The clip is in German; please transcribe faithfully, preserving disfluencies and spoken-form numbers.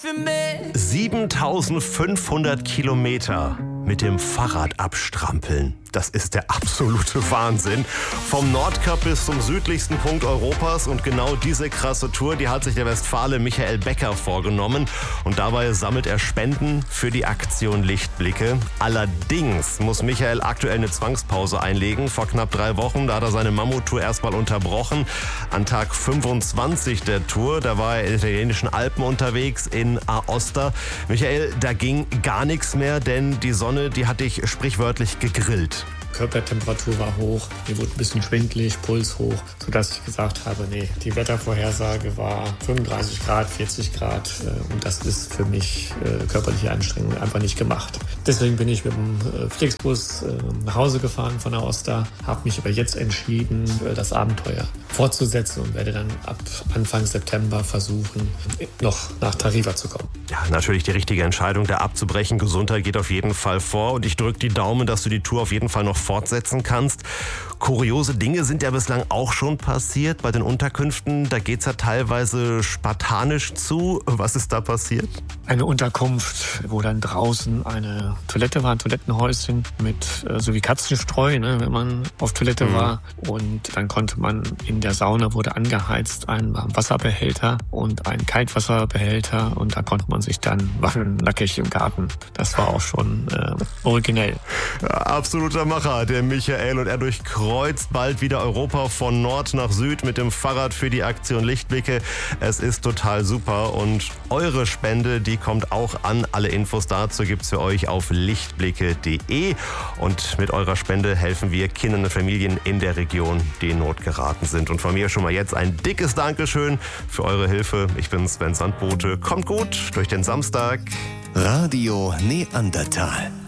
für mich. siebentausendfünfhundert Kilometer mit dem Fahrrad abstrampeln. Das ist der absolute Wahnsinn. Vom Nordkap bis zum südlichsten Punkt Europas. Und genau diese krasse Tour, die hat sich der Westfale Michael Becker vorgenommen. Und dabei sammelt er Spenden für die Aktion Lichtblicke. Allerdings muss Michael aktuell eine Zwangspause einlegen. Vor knapp drei Wochen, da hat er seine Mammuttour erstmal unterbrochen. An Tag fünfundzwanzig der Tour, da war er in den italienischen Alpen unterwegs in Aosta. Michael, da ging gar nichts mehr, denn die Sonne, die hat dich sprichwörtlich gegrillt. Körpertemperatur war hoch, mir wurde ein bisschen schwindelig, Puls hoch, sodass ich gesagt habe, nee, die Wettervorhersage war fünfunddreißig Grad, vierzig Grad und das ist für mich äh, körperliche Anstrengung einfach nicht gemacht. Deswegen bin ich mit dem äh, Flixbus äh, nach Hause gefahren von der Oster, habe mich aber jetzt entschieden, äh, das Abenteuer fortzusetzen und werde dann ab Anfang September versuchen, noch nach Tarifa zu kommen. Ja, natürlich die richtige Entscheidung, da abzubrechen. Gesundheit geht auf jeden Fall vor und ich drücke die Daumen, dass du die Tour auf jeden Fall noch fortsetzen kannst. Kuriose Dinge sind ja bislang auch schon passiert bei den Unterkünften. Da geht's ja teilweise spartanisch zu. Was ist da passiert? Eine Unterkunft, wo dann draußen eine Toilette war, ein Toilettenhäuschen mit äh, so wie Katzenstreu, ne, wenn man auf Toilette mhm. war. Und dann konnte man in der Sauna, wurde angeheizt, ein Wasserbehälter und ein Kaltwasserbehälter. Und da konnte man sich dann waschen, nackig im Garten. Das war auch schon äh, originell. Ja, absoluter Macher, der Michael. Und er durchkreuzt bald wieder Europa von Nord nach Süd mit dem Fahrrad für die Aktion Lichtblicke. Es ist total super und eure Spende, die kommt auch an. Alle Infos dazu gibt's für euch auf lichtblicke punkt de und mit eurer Spende helfen wir Kindern und Familien in der Region, die in Not geraten sind. Und von mir schon mal jetzt ein dickes Dankeschön für eure Hilfe. Ich bin Sven Sandbote. Kommt gut durch den Samstag. Radio Neandertal.